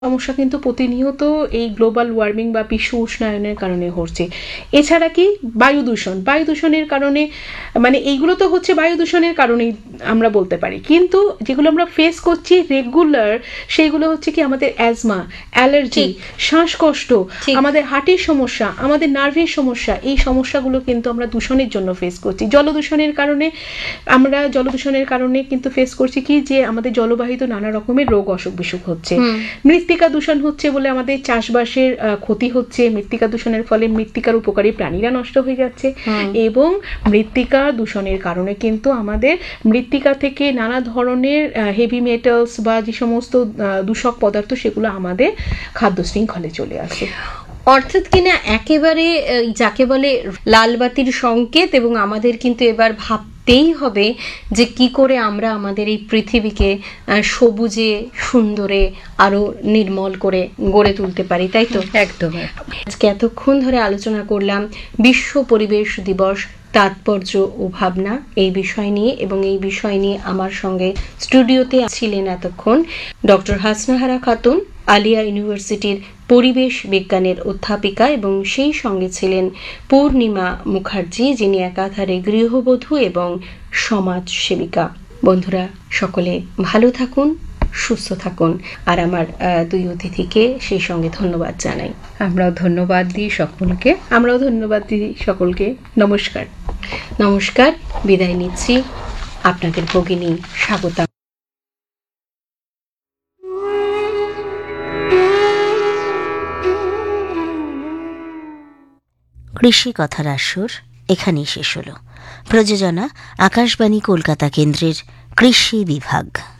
সমস্যা কিন্তু প্রতিনিয়ত এই গ্লোবাল ওয়ার্মিং বা বিশ্ব উষ্ণায়নের কারণে হচ্ছে। এছাড়া কি বায়ু দূষণের কারণে, মানে এইগুলো তো হচ্ছে বায়ু দূষণের কারণেই আমরা বলতে পারি, কিন্তু যেগুলো আমরা ফেস করছি রেগুলার, সেইগুলো হচ্ছে কি আমাদের অ্যাজমা, অ্যালার্জি, শ্বাসকষ্ট, আমাদের হার্টের সমস্যা, আমাদের নার্ভের সমস্যা, এই সমস্যাগুলো কিন্তু আমরা দূষণের জন্য ফেস করছি। জলদূষণের কারণে কিন্তু ফেস করছি কি যে আমাদের জলবাহিত নানা রকমের রোগ অসুখ বিসুখ হচ্ছে। মৃত্তিকা দূষণ হচ্ছে বলে আমাদের চাষবাসের ক্ষতি হচ্ছে, মৃত্তিকা দূষণের ফলে মৃত্তিকার উপকারী প্রাণীরা নষ্ট হয়ে যাচ্ছে, এবং মৃত্তিকা দূষণের কারণে কিন্তু আমাদের মৃত্তিকা থেকে নানা ধরনের হেভি মেটালস বা যে সমস্ত দূষক পদার্থ সেগুলো আমাদের খাদ্য শৃঙ্খলে চলে আসে। অর্থাৎ কিনা একেবারে যাকে বলে লাল বাতির সংকেত, এবং আমাদের কিন্তু এবার ভাবতেই হবে যে কি করে আমরা আমাদের এই পৃথিবীকে সবুজে সুন্দরে আরো নির্মল করে গড়ে তুলতে পারি, তাই তো? একদম। আজকে এতক্ষণ ধরে আলোচনা করলাম বিশ্ব পরিবেশ দিবস, তাৎপর্য ও ভাবনা এই বিষয় নিয়ে, এবং এই বিষয় নিয়ে আমার সঙ্গে স্টুডিওতে ছিলেন এতক্ষণ ডক্টর হাসনাহারা খাতুন, আলিয়া ইউনিভার্সিটির পরিবেশ বিজ্ঞানের অধ্যাপিকা, এবং সেই সঙ্গে ছিলেন পূর্ণিমা মুখার্জি, যিনি একাধারে গৃহবধূ এবং সমাজ সেবিকা। বন্ধুরা, সকলে ভালো থাকুন, সুস্থ থাকুন, আর আমার দুই অতিথিকে সেই সঙ্গে ধন্যবাদ জানাই। আমরাও ধন্যবাদ দিই সকলকে। নমস্কার। বিদায় নিচ্ছি। আপনাদের ভগিনী স্বাগতা। কৃষি কথার আসর এখানেই শেষ হলো। প্রযোজনা আকাশবাণী কলকাতা কেন্দ্রের কৃষি বিভাগ।